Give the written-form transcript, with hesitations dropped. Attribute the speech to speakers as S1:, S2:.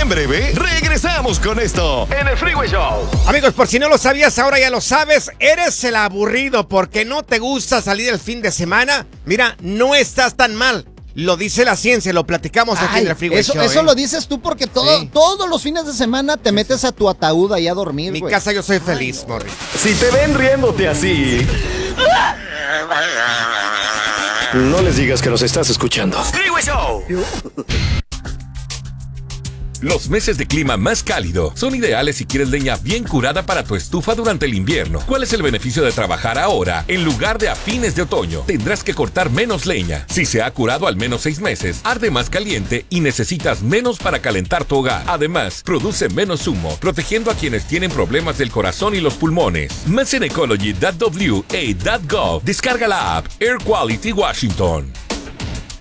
S1: En breve, regresamos con esto en el Freeway Show.
S2: Amigos, por si no lo sabías, ahora ya lo sabes. ¿Eres el aburrido porque no te gusta salir el fin de semana? Mira, no estás tan mal. Lo dice la ciencia, lo platicamos aquí en el Freeway Show.
S3: Eso lo dices tú porque todos los fines de semana te metes a tu ataúd ahí a dormir,
S2: En mi
S3: güey.
S2: casa yo soy feliz, Morri.
S1: Si te ven riéndote así, no les digas que nos estás escuchando. Freeway Show.
S4: Los meses de clima más cálido son ideales si quieres leña bien curada para tu estufa durante el invierno. ¿Cuál es el beneficio de trabajar ahora en lugar de a fines de otoño? Tendrás que cortar menos leña. Si se ha curado al menos 6 meses, arde más caliente y necesitas menos para calentar tu hogar. Además, produce menos humo, protegiendo a quienes tienen problemas del corazón y los pulmones. Más en ecology.wa.gov. Descarga la app Air Quality Washington.